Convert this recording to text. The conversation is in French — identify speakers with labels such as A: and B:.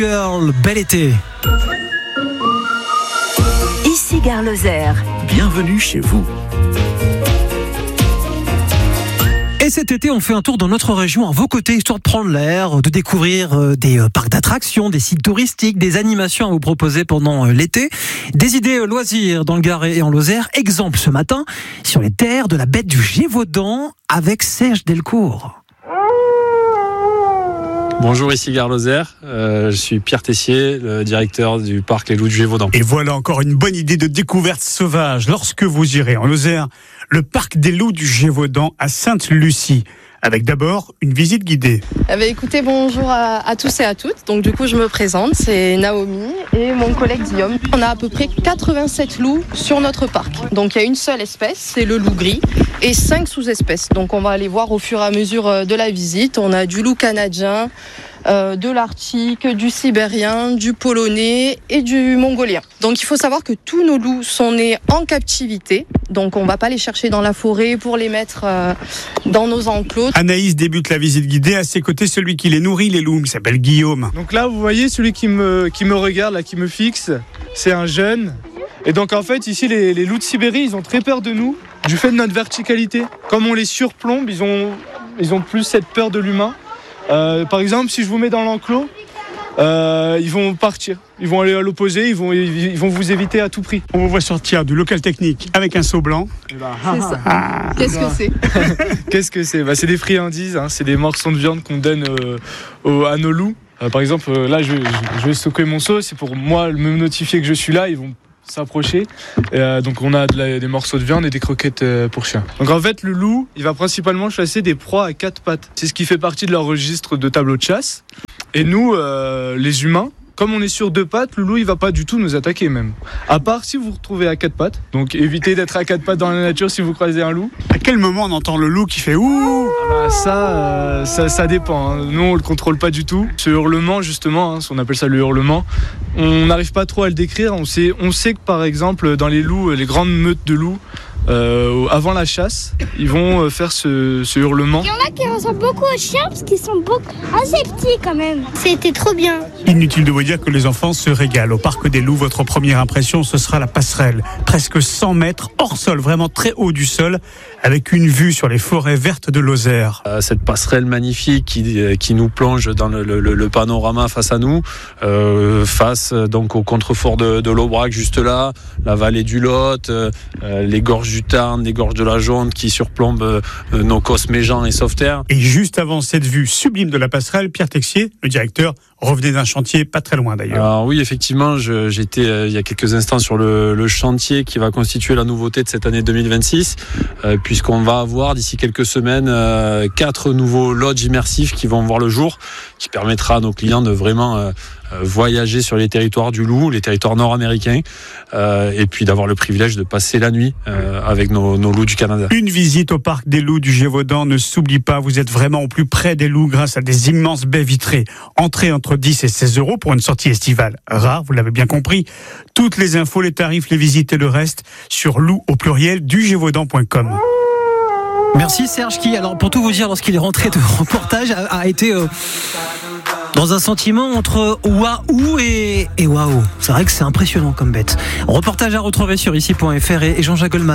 A: Girl, bel été.
B: Ici Gare Lozère.
C: Bienvenue chez vous.
A: Et cet été, on fait un tour dans notre région à vos côtés, histoire de prendre l'air, de découvrir des parcs d'attractions, des sites touristiques, des animations à vous proposer pendant l'été, des idées loisirs dans le Gard et en Lozère. Exemple ce matin, sur les terres de la bête du Gévaudan avec Serge Delcourt.
D: Bonjour, ici Gare Lozère. Je suis Pierre Tessier, le directeur du parc Les Loups du Gévaudan.
E: Et voilà encore une bonne idée de découverte sauvage lorsque vous irez en Lozère, le parc des Loups du Gévaudan à Sainte-Lucie. Avec d'abord une visite guidée.
F: Écoutez, bonjour à tous et à toutes. Donc du coup, je me présente, c'est Naomi et mon collègue Guillaume. On a à peu près 87 loups sur notre parc. Donc il y a une seule espèce, c'est le loup gris, et 5 sous-espèces. Donc on va aller voir au fur et à mesure de la visite. On a du loup canadien, de l'arctique, du sibérien, du polonais et du mongolien. Donc il faut savoir que tous nos loups sont nés en captivité. Donc on ne va pas les chercher dans la forêt pour les mettre dans nos enclos.
E: Anaïs débute la visite guidée. À ses côtés, celui qui les nourrit, les loups, il s'appelle Guillaume.
G: Donc là, vous voyez, celui qui me regarde, là, qui me fixe, c'est un jeune. Et donc en fait, ici, les loups de Sibérie, ils ont très peur de nous, du fait de notre verticalité. Comme on les surplombe, ils ont plus cette peur de l'humain. Par exemple, si je vous mets dans l'enclos, ils vont partir. Ils vont aller à l'opposé, ils vont vous éviter à tout prix.
E: On vous voit sortir du local technique avec un seau blanc.
F: C'est ça. Qu'est-ce que c'est ?
G: Qu'est-ce que c'est ? C'est des friandises, hein, c'est des morceaux de viande qu'on donne à nos loups. Par exemple, là, je vais stocker mon seau, c'est pour moi me notifier que je suis là, ils vont s'approcher. Donc on a des morceaux de viande et des croquettes pour chiens. Donc en fait, le loup, il va principalement chasser des proies à 4 pattes. C'est ce qui fait partie de leur registre de tableau de chasse. Et nous, les humains, comme on est sur 2 pattes, le loup il va pas du tout nous attaquer même. À part si vous vous retrouvez à 4 pattes. Donc évitez d'être à 4 pattes dans la nature si vous croisez un loup.
E: À quel moment on entend le loup qui fait ouh ?
G: Ça dépend. Hein. Nous on le contrôle pas du tout. Ce hurlement justement, on appelle ça le hurlement. On n'arrive pas trop à le décrire. On sait que par exemple dans les loups, les grandes meutes de loups, avant la chasse, ils vont faire ce hurlement.
H: Il y en a qui ressemblent beaucoup aux chiens parce qu'ils sont assez petits quand même. C'était trop bien.
E: Inutile de vous dire que les enfants se régalent. Au parc des Loups, votre première impression, ce sera la passerelle. Presque 100 mètres hors sol, vraiment très haut du sol, avec une vue sur les forêts vertes de Lozère.
D: Cette passerelle magnifique qui nous plonge dans le panorama face à nous, face donc au contrefort de l'Aubrac juste là, la vallée du Lot, les gorges du Tarn, les gorges de la Jonde qui surplombent nos cosses Méjean et Sauveterre.
E: Et juste avant cette vue sublime de la passerelle, Pierre Texier, le directeur, revenait d'un chantier pas très loin d'ailleurs.
D: Alors oui, effectivement, j'étais il y a quelques instants sur le chantier qui va constituer la nouveauté de cette année 2026, puisqu'on va avoir d'ici quelques semaines 4 nouveaux lodges immersifs qui vont voir le jour, qui permettra à nos clients de vraiment voyager sur les territoires du loup, les territoires nord-américains, et puis d'avoir le privilège de passer la nuit avec nos loups du Canada.
E: Une visite au parc des Loups du Gévaudan ne s'oublie pas, vous êtes vraiment au plus près des loups grâce à des immenses baies vitrées. Entrée entre 10 et 16 € pour une sortie estivale rare, vous l'avez bien compris. Toutes les infos, les tarifs, les visites et le reste sur loup au pluriel du Gévaudan.com.
A: Merci Serge qui, alors pour tout vous dire, lorsqu'il est rentré de reportage, a été dans un sentiment entre waouh et waouh. C'est vrai que c'est impressionnant comme bête. Reportage à retrouver sur ici.fr et Jean-Jacques Goldman.